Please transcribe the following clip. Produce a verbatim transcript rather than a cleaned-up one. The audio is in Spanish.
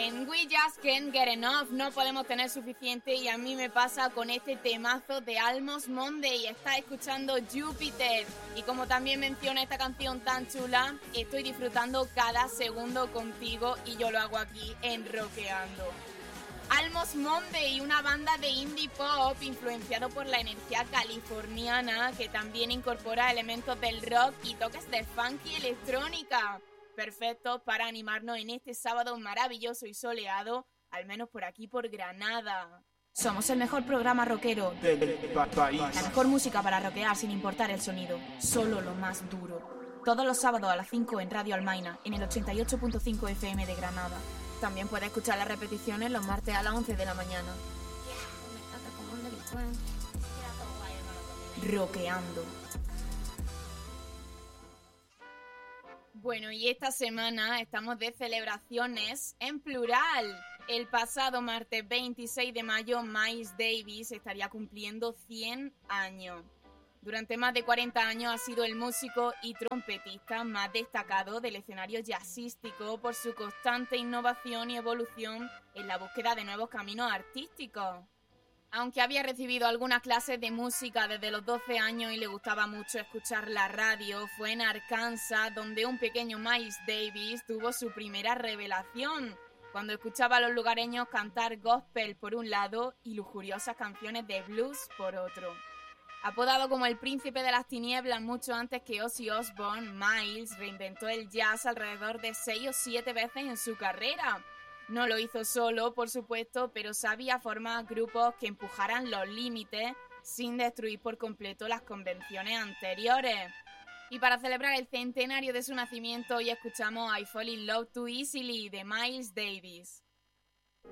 en We Just Can't Get Enough, no podemos tener suficiente, y a mí me pasa con este temazo de Almost Monday. Estás escuchando Júpiter, y como también menciona esta canción tan chula, estoy disfrutando cada segundo contigo, y yo lo hago aquí en Rockeando. Almost Monday, una banda de indie pop influenciado por la energía californiana, que también incorpora elementos del rock y toques de funk y electrónica. Perfectos para animarnos en este sábado maravilloso y soleado, al menos por aquí por Granada. Somos el mejor programa rockero del país. La mejor música para rockear sin importar el sonido, solo lo más duro. Todos los sábados a las cinco en Radio Almaina, en el ochenta y ocho punto cinco F M de Granada. También puedes escuchar las repeticiones los martes a las once de la mañana. Rockeando. Bueno, y esta semana estamos de celebraciones en plural. El pasado martes veintiséis de mayo, Miles Davis estaría cumpliendo cien años. Durante más de cuarenta años ha sido el músico y trompetista más destacado del escenario jazzístico por su constante innovación y evolución en la búsqueda de nuevos caminos artísticos. Aunque había recibido algunas clases de música desde los doce años y le gustaba mucho escuchar la radio, fue en Arkansas donde un pequeño Miles Davis tuvo su primera revelación, cuando escuchaba a los lugareños cantar gospel por un lado y lujuriosas canciones de blues por otro. Apodado como el príncipe de las tinieblas mucho antes que Ozzy Osbourne, Miles reinventó el jazz alrededor de seis o siete veces en su carrera. No lo hizo solo, por supuesto, pero sabía formar grupos que empujaran los límites sin destruir por completo las convenciones anteriores. Y para celebrar el centenario de su nacimiento, hoy escuchamos I Fall in Love Too Easily de Miles Davis.